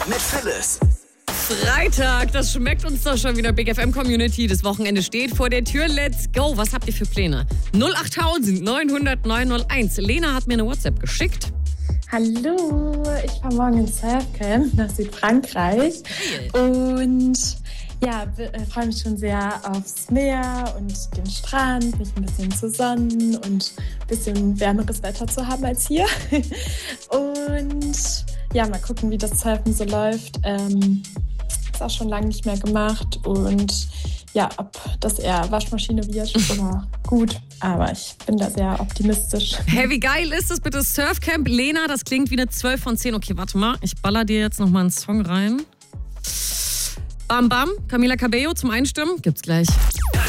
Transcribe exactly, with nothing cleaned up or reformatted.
mit Phyllis. Freitag, das schmeckt uns doch schon wieder. Big F M Community, das Wochenende steht vor der Tür. Let's go. Was habt ihr für Pläne? null acht neun null null neun null eins. Lena hat mir eine WhatsApp geschickt. Hallo, ich fahre morgen ins Surfcamp nach Südfrankreich. Und ja, äh, freue mich schon sehr aufs Meer und den Strand, mich ein bisschen zu sonnen und ein bisschen wärmeres Wetter zu haben als hier. Und ja, mal gucken, wie das Surfen so läuft. Ähm, ist auch schon lange nicht mehr gemacht und ja, ob das eher Waschmaschine wird oder gut, aber ich bin da sehr optimistisch. Hey, wie geil ist das bitte? Surfcamp, Lena, das klingt wie eine zwölf von zehn. Okay, warte mal, ich baller dir jetzt nochmal einen Song rein. Bam Bam, Camila Cabello zum Einstimmen, gibt's gleich.